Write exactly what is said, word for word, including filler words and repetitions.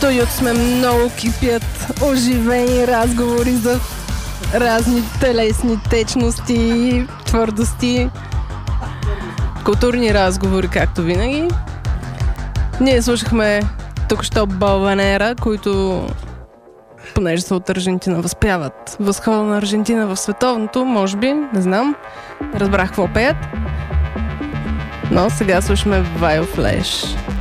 студиото сме много кипят оживени разговори за разни телесни течности, твърдости, културни разговори, както винаги. Ние слушахме току-що Балванера, които, понеже са от Аржентина, възпяват възхода на Аржентина в световното, може би, не знам. Разбрах какво пеят. Но сега слушаме Vioflash.